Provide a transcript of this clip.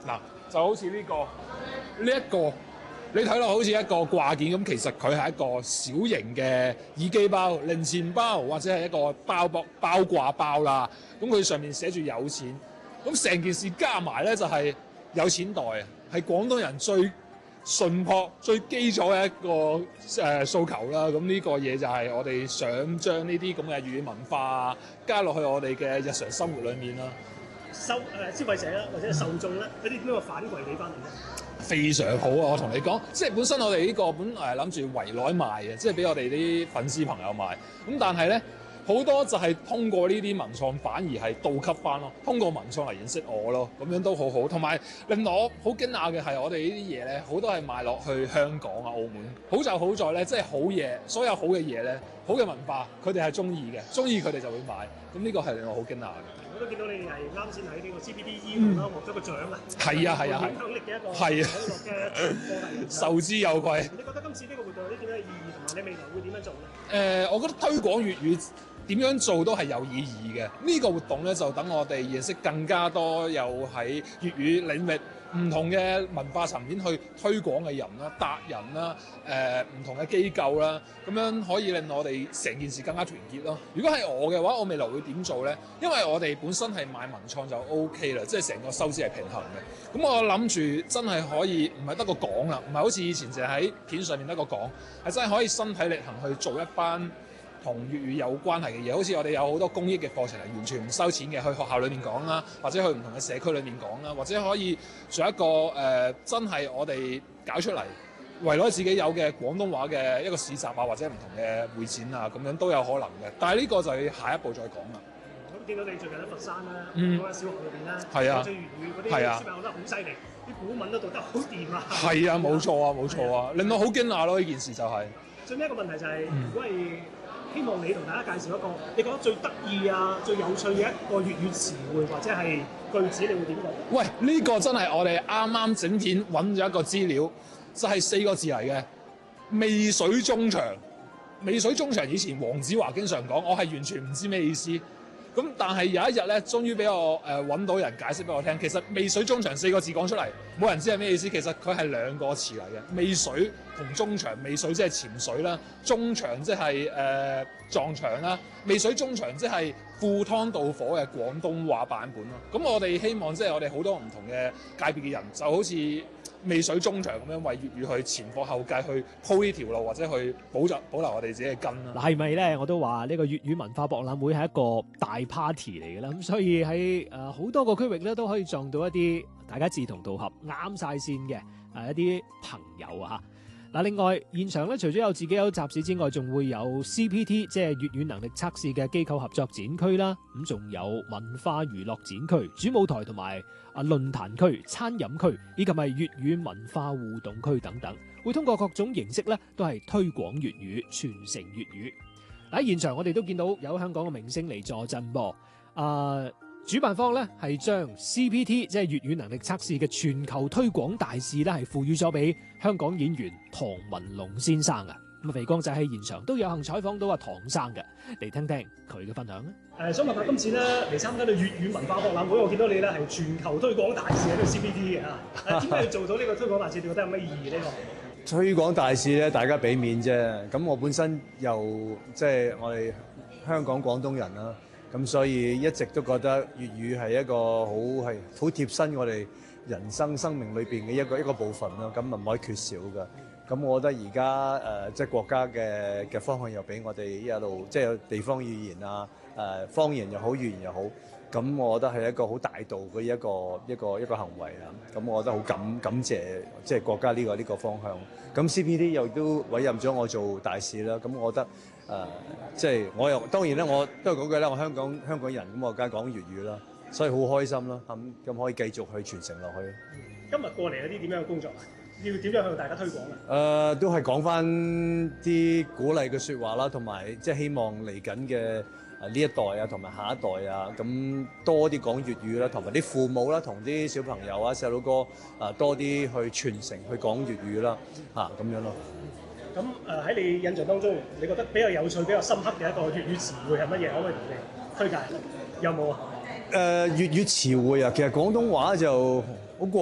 嗱，就好似呢一個，你睇落好似一個掛件咁，其實佢係一個小型嘅耳機包、零錢包或者係一個包掛包啦。咁佢上面寫住有錢，咁成件事加埋咧就係有錢袋啊，係廣東人最純樸、最基礎嘅一個訴求啦。咁呢個嘢就係我哋想將呢啲咁嘅粵語文化加落去我哋嘅日常生活裏面啦。 消費者啦，或者受眾咧，有啲點樣反饋俾翻嚟咧？ 非常好啊！我同你講，即係本身我哋呢個本諗住圍內賣嘅，即係俾我哋啲粉絲朋友賣。咁但係咧，好多就係通過呢啲文創反而係倒級翻咯，通過文創嚟認識我咯，咁樣都好好。同埋令我好驚訝嘅係，我哋呢啲嘢咧，好多係賣落去香港啊、澳門。好就好在咧，即係好嘢，所有好嘅嘢咧，好嘅文化，佢哋係中意嘅，中意佢哋就會買。咁呢個係令我好驚訝嘅。 我都見到你係啱先喺呢個 CPD 啦，獲咗個獎啊！ 係啊係啊係。 影響力嘅一個係啊，受之有愧。 你覺得今次呢個活動有啲點樣嘅意義，同埋你未來會點樣做咧？ 我覺得推廣粵語點樣做都係有意義嘅。呢個活動咧就等我哋認識更加多有喺粵語領域唔同嘅文化層面去推廣嘅人啦、達人啦、唔同嘅機構啦，咁樣可以令我哋成件事更加團結咯。如果係我嘅話，我未來會點做咧？因為我哋本身係賣文創就 OK 啦，即係成個收支係平衡嘅。咁我諗住真係可以唔係得個講啦，唔係好似以前淨係喺片上面得個講，係真係可以身體力行去做一班同粵語有關係嘅嘢，好似我哋有好多公益嘅課程係完全唔收錢嘅，去學校裏面講啦，或者去唔同嘅社區裏面講啦，或者可以做一個真係我哋搞出嚟圍攞自己有嘅廣東話嘅一個市集啊，或者唔同嘅會展啊，咁樣都有可能嘅。但係呢個就要下一步再講啦。 咁見到你最近喺佛山啦，嗰間小學裏邊咧， 係啊， 講咗粵語嗰啲小朋友覺得好犀利，啲古文都讀得好掂啊！ 係啊，冇錯啊，冇錯啊，令我好驚訝咯！呢件事就係。 最尾一個問題就係，如果係希望你同大家介紹一個你覺得最得意啊、最有趣嘅一個粵語詞彙或者係句子，你會點講？ 喂，呢個真係我哋啱啱整片揾咗一個資料，就係4個字嚟嘅，媚水中場。媚水中場以前黃子華經常講，我係完全唔知咩意思。咁但係有一日咧，終於俾我揾到人解釋俾我聽，其實媚水中場4個字講出嚟，冇人知係咩意思。其實佢係2個詞嚟嘅，媚水同中場。媚水即係潛水啦，中場即係撞牆啦。媚水中場即係赴湯蹈火嘅廣東話版本咯。咁我哋希望即係我哋好多唔同嘅界別嘅人，就好似媚水中場咁樣為粵語去前仆後繼去鋪呢條路，或者去保留我哋自己嘅根啦。 嗱，係咪咧？我都話呢個粵語文化博覽會係一個大 party 嚟嘅啦，咁所以喺好多個區域咧都可以撞到一啲大家志同道合、啱晒線嘅一啲朋友啊嚇。嗱，另外現場咧，除咗有自己有集市之外，仲會有 CPT， 即係粵語能力測試嘅機構合作展區啦。咁仲有文化娛樂展區、主舞台同埋論壇區、餐飲區，以及係粵語文化互動區等等，會通過各種形式咧，都係推廣粵語、傳承粵語。喺現場我哋都見到有香港嘅明星嚟助陣噃。主辦方咧係將 CPT 即係粵語能力測試嘅全球推廣大使咧係賦予咗俾香港演員唐文龍先生啊。咁肥光仔喺現場都有幸採訪到阿唐生嘅，嚟聽聽佢嘅分享啦。 想問下今次咧嚟參加到粵語文化博覽會，我見到你咧係全球推廣大使喺呢個 CPT 嘅嚇。點解要做到呢個推廣大使？你覺得有咩意義呢個？ 推廣大使咧，大家俾面啫。咁我本身又即係我哋香港廣東人啦。咁所以一直都覺得粵語係一個好貼身我哋人生命裏邊嘅一個部分咯，咁唔可以缺少嘅。咁我覺得而家即係國家嘅方向又俾我哋一路即係有地方語言啊，方言又好，語言又好。咁我覺得係一個好大度嘅一個行為啊。咁我覺得好感謝即係國家呢個方向。咁 CPT 又都委任咗我做大使啦。咁我覺得即係我又當然咧，我都係嗰句啦，我香港人，咁我梗係講粵語啦，所以好開心啦。咁可以繼續去傳承落去。 今日過嚟有啲點樣嘅工作啊？要點樣向大家推廣啊？ 都係講翻啲鼓勵嘅説話啦，同埋即係希望嚟緊嘅呢一代啊，同埋下一代啊，咁多啲講粵語啦，同埋啲父母啦，同啲小朋友啊、細佬哥多啲去傳承去講粵語啦，咁樣咯。 咁喺你印象當中，你覺得比較有趣、比較深刻嘅一個粵語詞彙係乜嘢？可唔可以同你推介？有冇啊？ 粵語詞彙啊，其實廣東話就